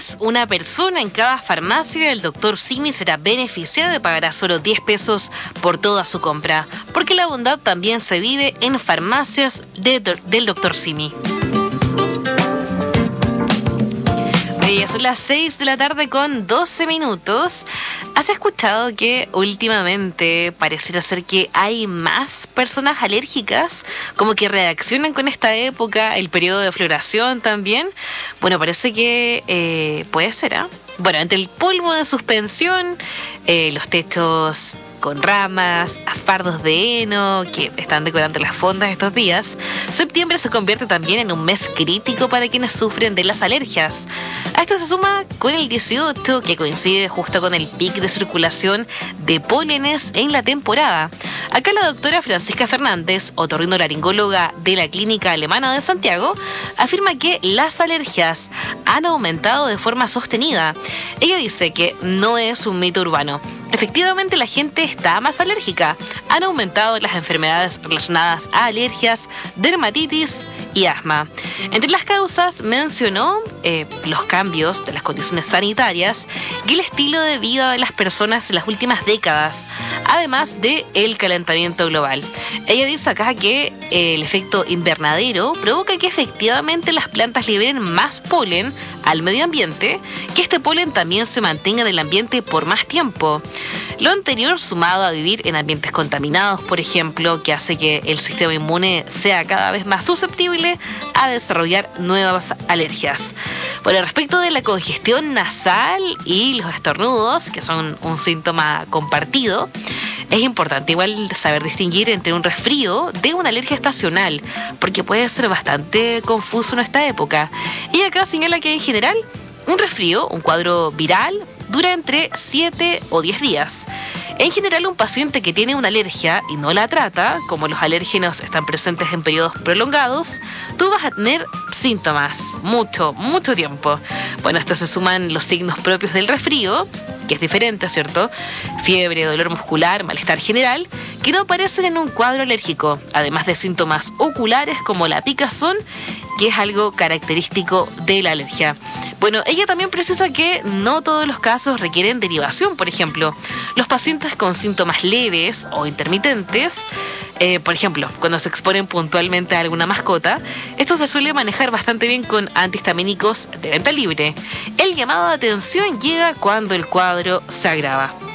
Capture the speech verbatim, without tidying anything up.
vez una persona en cada farmacia, el doctor Simi será beneficiado y pagará solo diez pesos por toda su compra, porque la bondad también se vive en farmacias de, del doctor Simi. Ya son las seis de la tarde con doce minutos. ¿Has escuchado que últimamente pareciera ser que hay más personas alérgicas? Como que reaccionan con esta época, el periodo de floración también. Bueno, parece que eh, puede ser, ¿ah? ¿eh? Bueno, entre el polvo de suspensión, eh, los techos con ramas, fardos de heno que están decorando las fondas estos días, septiembre se convierte también en un mes crítico para quienes sufren de las alergias. A esto se suma con el dieciocho, que coincide justo con el pic de circulación de pólenes en la temporada. Acá la doctora Francisca Fernández, otorrinolaringóloga de la Clínica Alemana de Santiago, afirma que las alergias han aumentado de forma sostenida. Ella dice que no es un mito urbano. Efectivamente, la gente está más alérgica. Han aumentado las enfermedades relacionadas a alergias, dermatitis y asma. Entre las causas mencionó eh, los cambios de las condiciones sanitarias y el estilo de vida de las personas en las últimas décadas, además del calentamiento global. Ella dice acá que eh, el efecto invernadero provoca que efectivamente las plantas liberen más polen al medio ambiente, que este polen también se mantenga en el ambiente por más tiempo. Lo anterior, sumado a vivir en ambientes contaminados, por ejemplo, que hace que el sistema inmune sea cada vez más susceptible a desarrollar nuevas alergias. Bueno, respecto de la congestión nasal y los estornudos, que son un síntoma compartido, es importante igual saber distinguir entre un resfrío de una alergia estacional, porque puede ser bastante confuso en esta época. Y acá señala que en general un resfrío, un cuadro viral, dura entre siete o diez días. En general, un paciente que tiene una alergia y no la trata, como los alérgenos están presentes en periodos prolongados, tú vas a tener síntomas mucho, mucho tiempo. Bueno, a esto se suman los signos propios del resfrío, que es diferente, ¿cierto? Fiebre, dolor muscular, malestar general, que no aparecen en un cuadro alérgico, además de síntomas oculares como la picazón, que es algo característico de la alergia. Bueno, ella también precisa que no todos los casos requieren derivación. Por ejemplo, los pacientes con síntomas leves o intermitentes, eh, por ejemplo, cuando se exponen puntualmente a alguna mascota, esto se suele manejar bastante bien con antihistamínicos de venta libre. El llamado de atención llega cuando el cuadro se agrava.